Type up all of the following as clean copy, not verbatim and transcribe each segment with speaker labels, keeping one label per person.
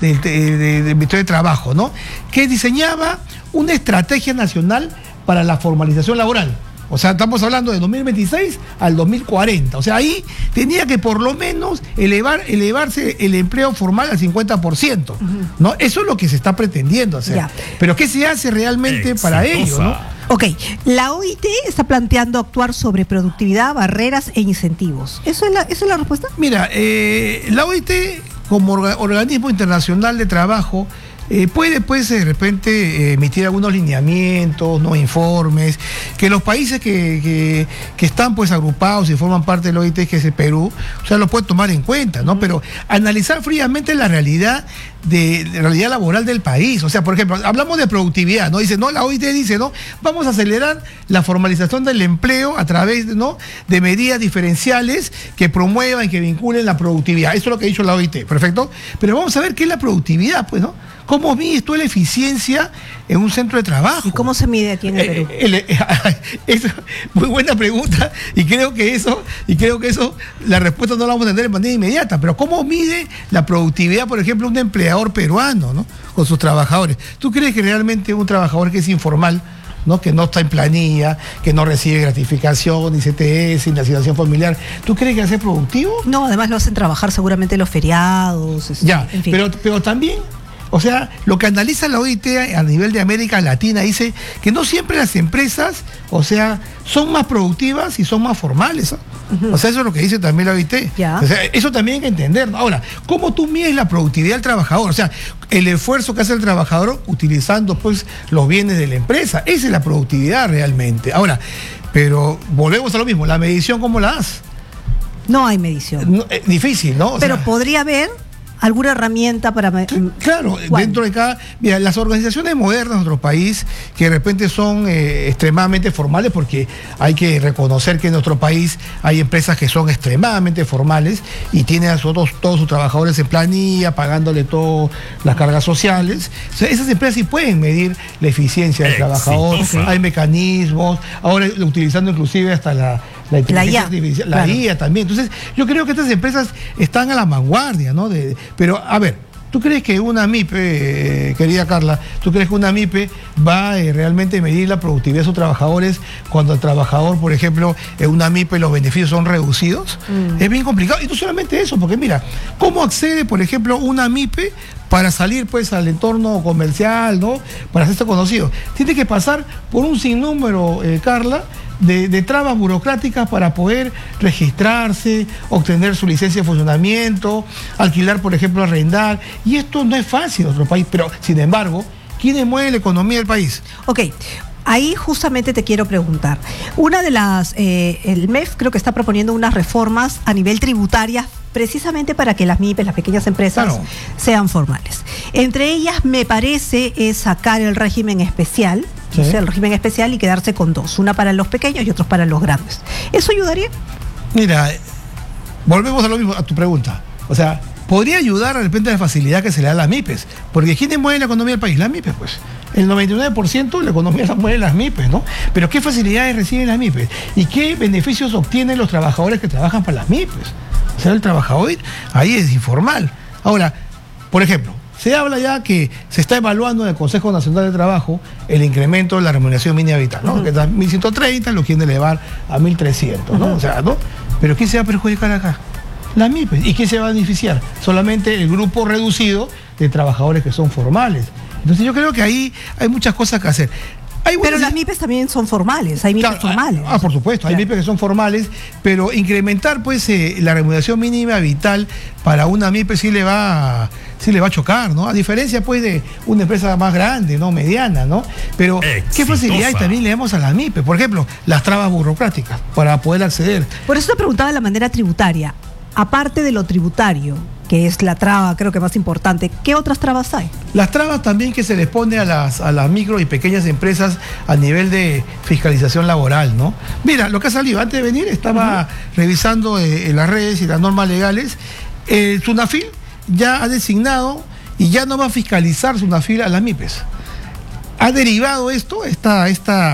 Speaker 1: del Ministerio de Trabajo, ¿no? Que diseñaba una estrategia nacional para la formalización laboral. O sea, estamos hablando de 2026 al 2040. O sea, ahí tenía que por lo menos elevarse el empleo formal al 50%. ¿No? Eso es lo que se está pretendiendo hacer.
Speaker 2: Ya.
Speaker 1: Pero ¿qué se hace realmente para ello, ¿no?
Speaker 2: Ok, la OIT está planteando actuar sobre productividad, barreras e incentivos. ¿Esa es la respuesta?
Speaker 1: Mira, la OIT como organismo internacional de trabajo puede de repente emitir algunos lineamientos, ¿no? Informes, que los países que están pues agrupados y forman parte de la OIT, que es el Perú, o sea, lo puede tomar en cuenta, ¿no? Pero analizar fríamente la realidad realidad laboral del país. O sea, por ejemplo, hablamos de productividad, ¿no? Dice, no, la OIT dice, ¿no? Vamos a acelerar la formalización del empleo a través, ¿no?, de medidas diferenciales que promuevan, que vinculen la productividad. Eso es lo que ha dicho la OIT, ¿perfecto? Pero vamos a ver qué es la productividad, pues, ¿no? ¿Cómo mides tú la eficiencia en un centro de trabajo?
Speaker 2: ¿Y cómo se mide aquí en el Perú?
Speaker 1: Eso, muy buena pregunta, y creo que eso, la respuesta no la vamos a tener de manera inmediata, pero ¿cómo mide la productividad, por ejemplo, un empleador peruano, ¿no?, con sus trabajadores? ¿Tú crees que realmente un trabajador que es informal, ¿no?, que no está en planilla, que no recibe gratificación, ni CTS, ni asignación familiar, ¿tú crees que va a ser productivo?
Speaker 2: No, además lo hacen trabajar seguramente los feriados.
Speaker 1: Ya,
Speaker 2: en fin.
Speaker 1: pero también, o sea, lo que analiza la OIT a nivel de América Latina dice que no siempre las empresas, o sea, son más productivas y son más formales, ¿no? O sea, eso es lo que dice también la OIT.
Speaker 2: Ya.
Speaker 1: O sea, eso también hay que entender, ¿no? Ahora, ¿cómo tú mides la productividad del trabajador? O sea, el esfuerzo que hace el trabajador utilizando pues los bienes de la empresa. Esa es la productividad realmente. Ahora, pero volvemos a lo mismo, la medición, ¿cómo la das?
Speaker 2: No hay medición.
Speaker 1: No, difícil, ¿no?
Speaker 2: Pero podría haber alguna herramienta para...
Speaker 1: Claro,
Speaker 2: ¿cuál?
Speaker 1: dentro de cada... Mira, las organizaciones modernas de nuestro país, que de repente son extremadamente formales, porque hay que reconocer que en nuestro país hay empresas que son extremadamente formales y tienen a todos sus trabajadores en planilla, pagándole todas las cargas sociales. O sea, esas empresas sí pueden medir la eficiencia del trabajador, hay mecanismos, ahora utilizando inclusive hasta la inteligencia artificial, la IA también. Entonces, yo creo que estas empresas están a la vanguardia, ¿no? Pero, a ver, ¿tú crees que una MIPE, querida Carla, tú crees que una MIPE va realmente a medir la productividad de sus trabajadores cuando el trabajador, por ejemplo, en una MIPE los beneficios son reducidos? Es bien complicado. Y no solamente eso, porque mira, ¿cómo accede, por ejemplo, una MIPE para salir pues al entorno comercial, ¿no?, para hacerse conocido? Tiene que pasar por un sinnúmero, Carla, de trabas burocráticas para poder registrarse, obtener su licencia de funcionamiento, alquilar, por ejemplo, arrendar. Y esto no es fácil en nuestro país, pero sin embargo, ¿quiénes mueven la economía del país?
Speaker 2: Ok. Ahí justamente te quiero preguntar. Una de las, el MEF creo que está proponiendo unas reformas a nivel tributaria precisamente para que las MIPES, las pequeñas empresas, sean formales. Entre ellas, me parece, es sacar el régimen especial, o sea, el régimen especial, y quedarse con dos, una para los pequeños y otros para los grandes. ¿Eso ayudaría?
Speaker 1: Mira, volvemos a lo mismo, a tu pregunta. O sea, podría ayudar de repente a la facilidad que se le da a las MIPES, porque ¿quiénes mueven la economía del país? Las MIPES, pues. El 99% de la economía la mueven las MIPES, ¿no? Pero ¿qué facilidades reciben las MIPES? ¿Y qué beneficios obtienen los trabajadores que trabajan para las MIPES? O sea, el trabajador ahí es informal. Ahora, por ejemplo, se habla ya que se está evaluando en el Consejo Nacional de Trabajo el incremento de la remuneración mínima vital, ¿no? Que está 1.130, lo quieren elevar a 1.300, ¿no? O sea, ¿no? Pero ¿quién se va a perjudicar acá? Las MIPES. ¿Y quién se va a beneficiar? Solamente el grupo reducido de trabajadores que son formales. Entonces yo creo que ahí hay muchas cosas que hacer.
Speaker 2: Pero las MIPES también son formales, hay MIPES formales.
Speaker 1: Por supuesto, hay MIPES que son formales, pero incrementar pues la remuneración mínima vital para una MIPE sí le va a chocar, ¿no? A diferencia pues de una empresa más grande, ¿no?, mediana, ¿no? Pero ¿qué facilidad también le damos a las MIPES? Por ejemplo, las trabas burocráticas para poder acceder.
Speaker 2: Por eso te preguntaba de la manera tributaria. Aparte de lo tributario, que es la traba, creo que más importante, ¿qué otras trabas hay?
Speaker 1: Las trabas también que se les pone a las micro y pequeñas empresas a nivel de fiscalización laboral, ¿no? Mira, lo que ha salido, antes de venir estaba revisando en las redes y las normas legales. El SUNAFIL ya ha designado y ya no va a fiscalizar SUNAFIL a las MIPES. Ha derivado esta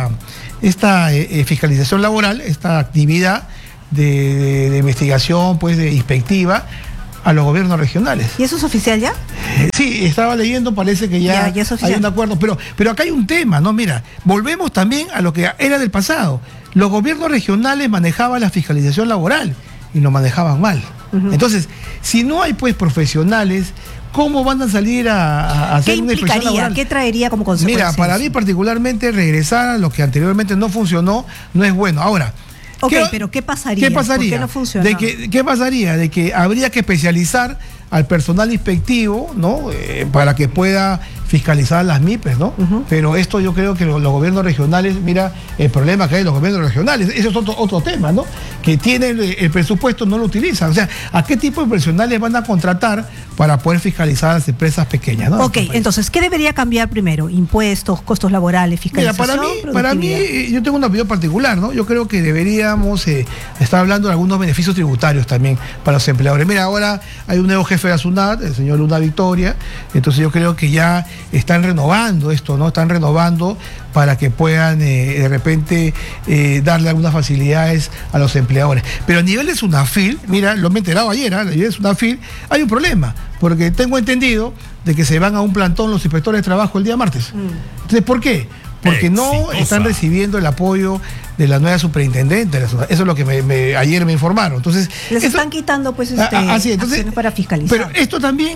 Speaker 1: fiscalización laboral, esta actividad de investigación, pues, de inspectiva, a los gobiernos regionales.
Speaker 2: ¿Y eso es oficial ya?
Speaker 1: Sí, estaba leyendo, parece que ya
Speaker 2: es oficial.
Speaker 1: hay un acuerdo, pero acá hay un tema, ¿no? Mira, volvemos también a lo que era del pasado. Los gobiernos regionales manejaban la fiscalización laboral y lo manejaban mal. Entonces, si no hay pues profesionales, ¿cómo van a salir a hacer una inspección laboral?
Speaker 2: ¿Qué traería como consecuencia?
Speaker 1: Mira, para mí particularmente regresar a lo que anteriormente no funcionó no es bueno. Ahora,
Speaker 2: ok, pero ¿qué pasaría?
Speaker 1: ¿Qué pasaría?
Speaker 2: ¿Por qué no funciona?
Speaker 1: ¿Qué pasaría? De que habría que especializar al personal inspectivo, ¿no? Para que pueda fiscalizar las MIPES, ¿no? Pero esto yo creo que los gobiernos regionales, mira, el problema que hay en los gobiernos regionales, ese es otro tema, ¿no? Que tienen el presupuesto, no lo utilizan. O sea, ¿a qué tipo de profesionales van a contratar para poder fiscalizar a las empresas pequeñas, ¿no?
Speaker 2: Ok, entonces, ¿qué debería cambiar primero? ¿Impuestos, costos laborales, fiscalización?
Speaker 1: Mira, para mí, yo tengo una opinión particular, ¿no? Yo creo que deberíamos estar hablando de algunos beneficios tributarios también para los empleadores. Mira, ahora hay un nuevo jefe de la SUNAT, el señor Luna Victoria, entonces yo creo que ya están renovando esto, ¿no? Están renovando para que puedan de repente darle algunas facilidades a los empleadores. Pero a nivel de SUNAFIL, mira, lo me he enterado ayer, a nivel de SUNAFIL hay un problema, porque tengo entendido de que se van a un plantón los inspectores de trabajo el día martes. Entonces, ¿por qué? Porque no están recibiendo el apoyo de la nueva superintendente. Eso es lo que ayer me informaron. Entonces,
Speaker 2: les están quitando pues acciones para fiscalizar.
Speaker 1: Pero esto también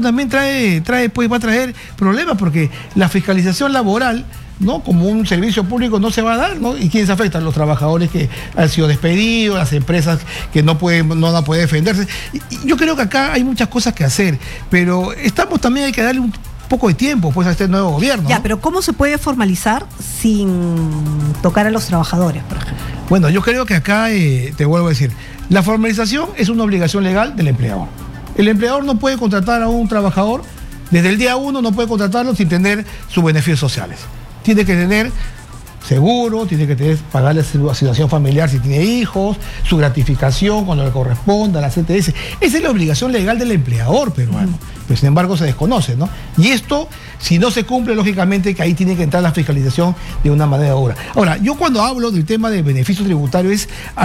Speaker 1: va a traer problemas, porque la fiscalización laboral, ¿no? Como un servicio público no se va a dar, ¿no? ¿Y quiénes afectan? Los trabajadores que han sido despedidos, las empresas que no van a poder defenderse. Y yo creo que acá hay muchas cosas que hacer, pero también hay que darle un poco de tiempo pues a este nuevo gobierno.
Speaker 2: Ya,
Speaker 1: ¿no?
Speaker 2: pero ¿cómo se puede formalizar sin tocar a los trabajadores, por ejemplo?
Speaker 1: Bueno, yo creo que acá, te vuelvo a decir, la formalización es una obligación legal del empleador. El empleador no puede contratar a un trabajador, desde el día 1 no puede contratarlo sin tener sus beneficios sociales. Tiene que tener seguro, tiene que pagarle su asignación familiar si tiene hijos, su gratificación cuando le corresponda, la CTS. Esa es la obligación legal del empleador peruano, pero sin embargo se desconoce, ¿no? Y esto, si no se cumple, lógicamente que ahí tiene que entrar la fiscalización de una manera u otra. Ahora, yo cuando hablo del tema de beneficio tributario es a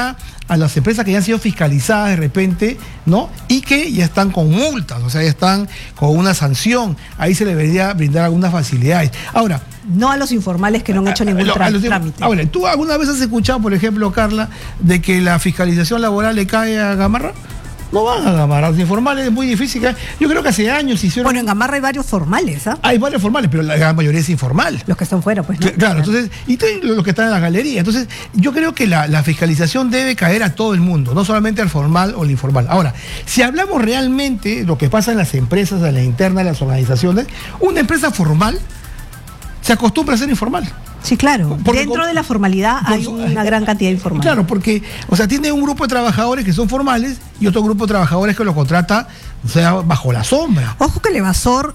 Speaker 1: las empresas que ya han sido fiscalizadas de repente, ¿no? Y que ya están con multas, o sea, ya están con una sanción. Ahí se le debería brindar algunas facilidades. Ahora,
Speaker 2: no a los informales que no han hecho ningún trámite.
Speaker 1: Ahora, ¿tú alguna vez has escuchado, por ejemplo, Carla, de que la fiscalización laboral le cae a Gamarra? No van a Gamarra, los informales es muy difícil. Yo creo que hace años hicieron...
Speaker 2: Bueno, en Gamarra hay varios formales, ¿ah?
Speaker 1: Hay varios formales, pero la gran mayoría es informal.
Speaker 2: Los que están fuera, pues, ¿no?
Speaker 1: Claro, entonces, y los que están en la galería. Entonces, yo creo que la fiscalización debe caer a todo el mundo, no solamente al formal o al informal. Ahora, si hablamos realmente de lo que pasa en las empresas, en la interna de las organizaciones, una empresa formal se acostumbra a ser informal.
Speaker 2: Sí, claro. Dentro de la formalidad hay una gran cantidad de informales.
Speaker 1: Claro, porque, o sea, tiene un grupo de trabajadores que son formales y otro grupo de trabajadores que lo contrata, o sea, bajo la sombra.
Speaker 2: Ojo que el evasor,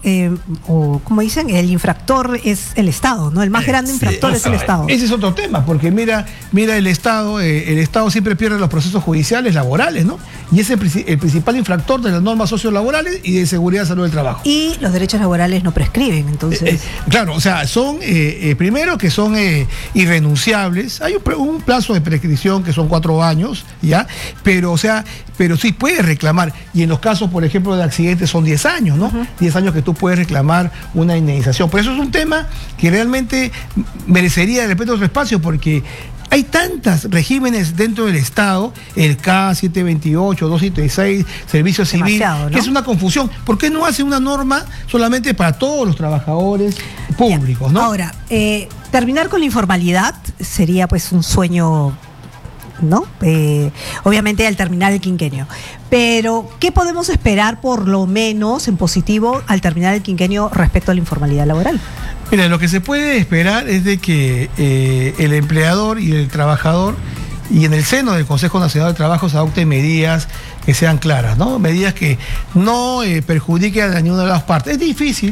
Speaker 2: o como dicen, el infractor es el Estado, ¿no? El más grande infractor es el Estado.
Speaker 1: Ese es otro tema, porque mira el Estado siempre pierde los procesos judiciales, laborales, ¿no? Y es el principal infractor de las normas sociolaborales y de seguridad y salud del trabajo.
Speaker 2: Y los derechos laborales no prescriben, entonces.
Speaker 1: Claro, o sea, son, primero que son irrenunciables. Hay un plazo de prescripción que son 4 años, ¿ya? Pero sí puede reclamar. Y en los casos, por ejemplo, de accidentes son 10 años, ¿no? 10 años que tú puedes reclamar una indemnización. Por eso es un tema que realmente merecería de repente otro espacio, porque hay tantos regímenes dentro del Estado, el K 728, 276, Servicio Civil, ¿no? Que es una confusión. ¿Por qué no hace una norma solamente para todos los trabajadores públicos, ¿no?
Speaker 2: Ahora, terminar con la informalidad sería pues un sueño, ¿no? Obviamente al terminar el quinquenio. Pero, ¿qué podemos esperar por lo menos en positivo al terminar el quinquenio respecto a la informalidad laboral?
Speaker 1: Mira, lo que se puede esperar es de que el empleador y el trabajador, y en el seno del Consejo Nacional de Trabajo, se adopten medidas que sean claras, ¿no? Medidas que no perjudiquen a ninguna de las partes. Es difícil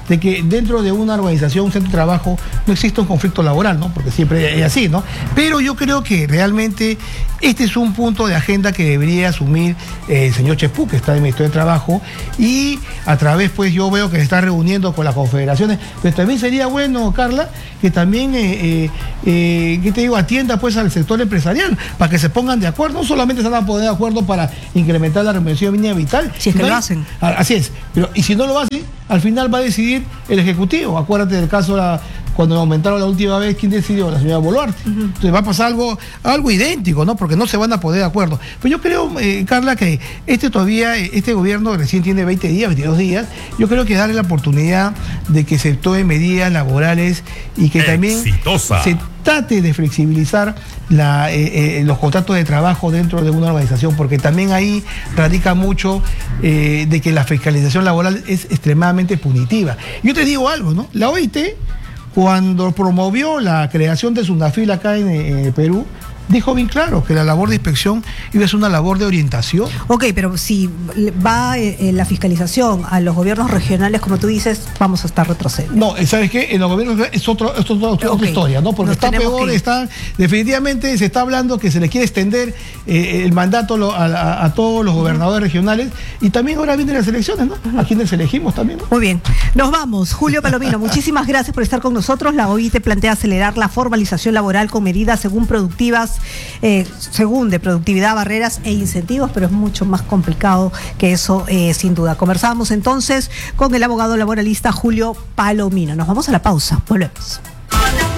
Speaker 1: de que dentro de una organización, un centro de trabajo, no existe un conflicto laboral, ¿no? Porque siempre es así, ¿no? Pero yo creo que realmente este es un punto de agenda que debería asumir el señor Chepú, que está en el Ministerio de Trabajo, y a través, pues, yo veo que se está reuniendo con las confederaciones, pero también sería bueno, Carla, que también, ¿qué te digo?, atienda, pues, al sector empresarial, para que se pongan de acuerdo. No solamente se van a poner de acuerdo para incrementar la remuneración mínima vital.
Speaker 2: Si es que lo hacen.
Speaker 1: Así es, pero y si no lo hacen, al final va a decidir el Ejecutivo. Acuérdate del caso cuando aumentaron la última vez, ¿quién decidió? La señora Boluarte. Entonces va a pasar algo idéntico, ¿no? Porque no se van a poner de acuerdo. Pues yo creo, Carla, que este gobierno recién tiene 20 días, 22 días, yo creo que darle la oportunidad de que se tomen medidas laborales y que también se trate de flexibilizar los contratos de trabajo dentro de una organización, porque también ahí radica mucho de que la fiscalización laboral es extremadamente punitiva. Yo te digo algo, ¿no? La OIT, cuando promovió la creación de SUNAFIL acá en Perú, dijo bien claro que la labor de inspección iba a ser una labor de orientación.
Speaker 2: Ok, pero si va la fiscalización a los gobiernos regionales, como tú dices, vamos a estar retrocediendo.
Speaker 1: No, ¿sabes qué? En los gobiernos es otra historia, ¿no? Porque está peor, definitivamente se está hablando que se le quiere extender el mandato a todos los gobernadores regionales, y también ahora vienen las elecciones, ¿no? A quienes elegimos también, ¿no?
Speaker 2: Muy bien, nos vamos. Julio Palomino, muchísimas gracias por estar con nosotros. La OIT plantea acelerar la formalización laboral con medidas según de productividad, barreras e incentivos, pero es mucho más complicado que eso, sin duda. Conversamos entonces con el abogado laboralista Julio Palomino. Nos vamos a la pausa, volvemos.